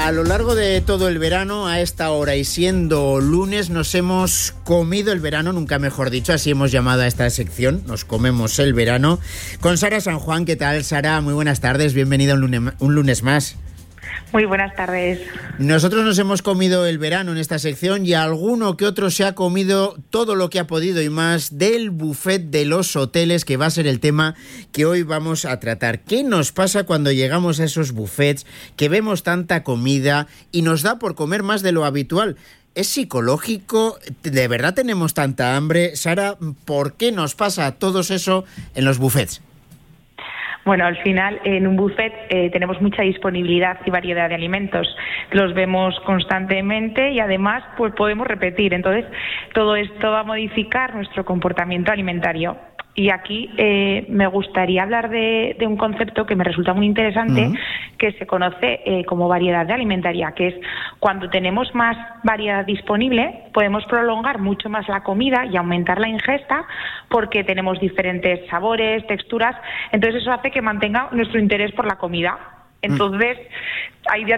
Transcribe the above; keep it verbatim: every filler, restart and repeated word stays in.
A lo largo de todo el verano, a esta hora y siendo lunes, nos hemos comido el verano, nunca mejor dicho, así hemos llamado a esta sección, nos comemos el verano, con Sara San Juan. ¿Qué tal, Sara? Muy buenas tardes, bienvenida un lunes, un lunes más. Muy buenas tardes. Nosotros nos hemos comido el verano en esta sección y alguno que otro se ha comido todo lo que ha podido y más del buffet de los hoteles, que va a ser el tema que hoy vamos a tratar. ¿Qué nos pasa cuando llegamos a esos buffets, que vemos tanta comida y nos da por comer más de lo habitual? ¿Es psicológico? ¿De verdad tenemos tanta hambre? Sara, ¿por qué nos pasa todo eso en los buffets? Bueno, al final en un buffet eh, tenemos mucha disponibilidad y variedad de alimentos. Los vemos constantemente y además pues podemos repetir. Entonces, todo esto va a modificar nuestro comportamiento alimentario. Y aquí eh, me gustaría hablar de, de un concepto que me resulta muy interesante, uh-huh. que se conoce eh, como variedad de alimentaria, que es cuando tenemos más variedad disponible, podemos prolongar mucho más la comida y aumentar la ingesta porque tenemos diferentes sabores, texturas, entonces eso hace que mantenga nuestro interés por la comida. Entonces, uh-huh. hay